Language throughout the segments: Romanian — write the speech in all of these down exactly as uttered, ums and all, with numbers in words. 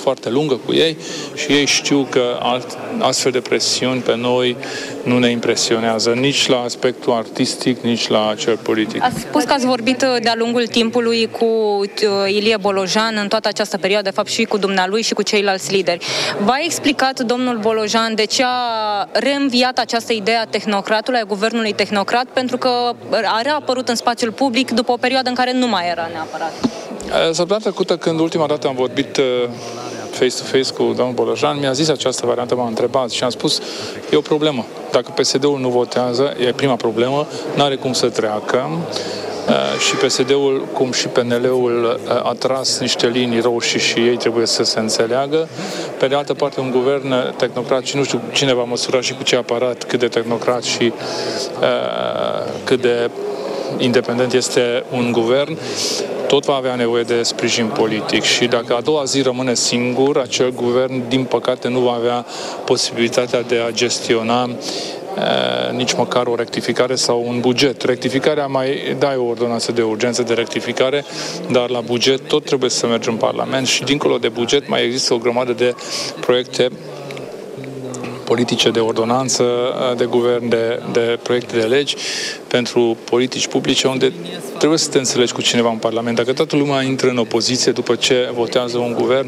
foarte lungă cu ei și ei știu că alt, astfel de presiuni pe noi nu ne impresionează nici la aspectul artistic, nici la cel politic. Ați spus că ați vorbit de-a lungul timpului cu Ilie Bolojan în toată această perioadă, de fapt și cu dumnealui și cu ceilalți lideri. V-a explicat domnul Bolojan de ce a reînviat această idee a tehnocratului, a guvernului tehnocrat, pentru că a reapărut în spațiul public după o perioadă în care nu mai era neapărat? Săptămâna trecută, când ultima dată am vorbit face-to-face cu domnul Bolojan, mi-a zis această variantă, m-a întrebat și am spus, e o problemă. Dacă P S D-ul nu votează, e prima problemă, n-are cum să treacă. Și P S D-ul, cum și P N L-ul, a tras niște linii roșii și ei trebuie să se înțeleagă. Pe de altă parte, un guvern tehnocrat, și nu știu cine va măsura și cu ce aparat, cât de tehnocrat și uh, cât de independent este un guvern, tot va avea nevoie de sprijin politic și dacă a doua zi rămâne singur, acel guvern, din păcate, nu va avea posibilitatea de a gestiona uh, nici măcar o rectificare sau un buget. Rectificarea mai dai o ordonanță de urgență de rectificare, dar la buget tot trebuie să mergem în Parlament și dincolo de buget mai există o grămadă de proiecte politice de ordonanță, de guvern, de, de proiecte de legi pentru politici publice, unde trebuie să te înțelegi cu cineva în Parlament. Dacă toată lumea intră în opoziție după ce votează un guvern,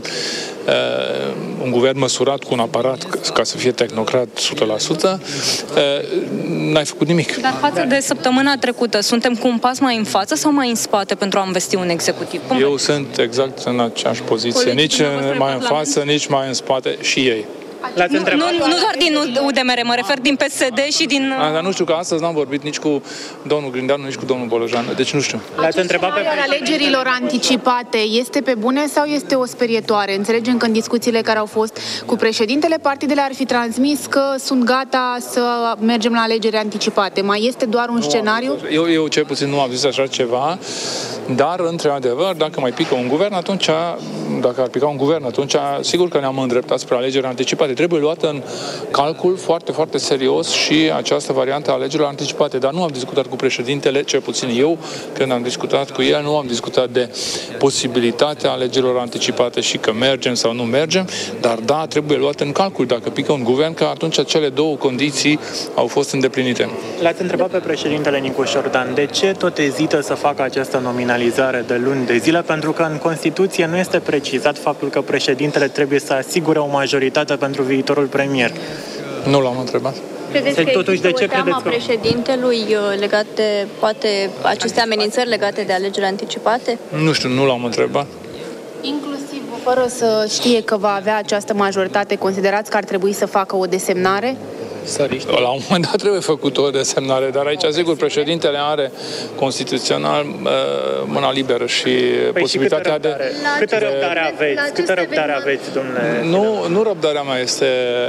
uh, un guvern măsurat cu un aparat ca să fie tehnocrat o sută la sută, uh, n-ai făcut nimic. Dar față de săptămâna trecută, suntem cu un pas mai în față sau mai în spate pentru a investi un executiv? Cum Eu vedeți? sunt exact în aceeași poziție. Nici mai în față, nici mai în spate și ei. Nu, nu, nu doar din U D M R, mă refer din P S D și din... A, dar nu știu, că astăzi n-am vorbit nici cu domnul Grindeanu, nici cu domnul Bolojan, deci nu știu. L-ați întrebat pe alegerilor anticipate este pe bune sau este o sperietoare? Înțelegem că în discuțiile care au fost cu președintele, partidele ar fi transmis că sunt gata să mergem la alegeri anticipate. Mai este doar un nu, scenariu? Eu, eu cel puțin nu am zis așa ceva, dar, între adevăr, dacă mai pică un guvern, atunci, dacă ar pica un guvern, atunci, sigur că ne-am îndreptat spre alegeri anticipate. Trebuie luată în calcul foarte, foarte serios și această variantă a alegerilor anticipate. Dar nu am discutat cu președintele, cel puțin eu, când am discutat cu el, nu am discutat de posibilitatea alegerilor anticipate și că mergem sau nu mergem, dar da, trebuie luat în calcul dacă pică un guvern, că atunci cele două condiții au fost îndeplinite. L-ați întrebat pe președintele Nicu Șordan de ce tot ezită să facă această nominalizare de luni de zile, pentru că în Constituție nu este precizat faptul că președintele trebuie să asigure o majoritate pentru viitorul premier. Nu l-am întrebat. Credeți că totuși de ce credeți că președintelui legat de poate aceste amenințări legate de alegeri anticipate? Nu știu, nu l-am întrebat. Inclusiv fără să știe că va avea această majoritate, considerați că ar trebui să facă o desemnare? La un moment dat trebuie făcut o desemnare, dar aici, sigur, președintele are constituțional mâna liberă și păi posibilitatea și câtă de... Câtă răbdare aveți? Câtă răbdare aveți, domnule? Nu, nu răbdarea mea este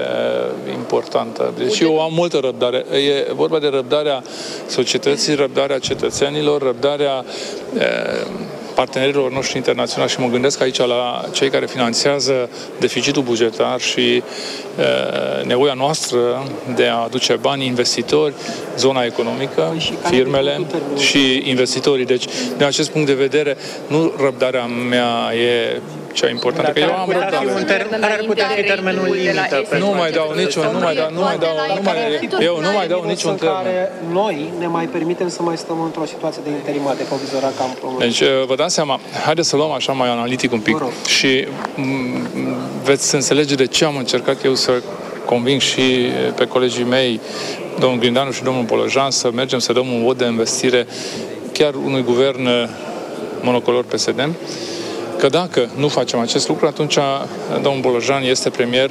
importantă. Deci eu am multă răbdare. E vorba de răbdarea societății, răbdarea cetățenilor, răbdarea partenerilor noștri internaționali și mă gândesc aici la cei care finanțează deficitul bugetar și uh, nevoia noastră de a aduce bani investitori, zona economică, firmele și investitorii. Deci, din acest punct de vedere, nu răbdarea mea e cea importantă. Că eu am răbdare. Care ar putea fi termenul limită? Nu mai dau niciun, nu mai dau, nu mai dau, nu mai, eu nu mai dau niciun termen. Noi ne mai permitem să mai stăm într-o situație de interimate provizorat cam probleme. Deci, vă dați seama, haideți să luăm așa mai analitic un pic și veți înțelege de ce am încercat eu să conving și pe colegii mei, domnul Grindeanu și domnul Bolojan, să mergem să dăm un vot de investire chiar unui guvern monocolor P S D, că dacă nu facem acest lucru, atunci domnul Bolojan este premier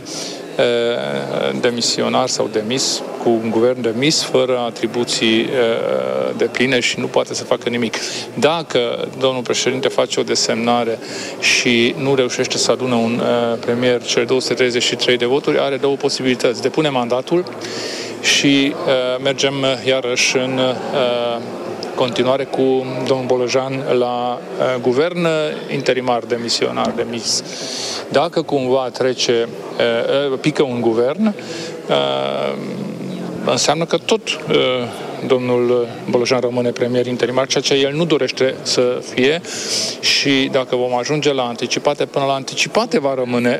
demisionar sau demis, cu un guvern demis, fără atribuții de pline și nu poate să facă nimic. Dacă domnul președinte face o desemnare și nu reușește să adună un premier cele două sute treizeci și trei de voturi, are două posibilități. Depune mandatul și mergem iarăși în continuare cu domnul Bolojan la uh, guvern interimar, demisionar, demis. Dacă cumva trece, uh, pică un guvern, uh, înseamnă că tot uh, domnul Bolojan rămâne premier interimar, ceea ce el nu dorește să fie și dacă vom ajunge la anticipate, până la anticipate va rămâne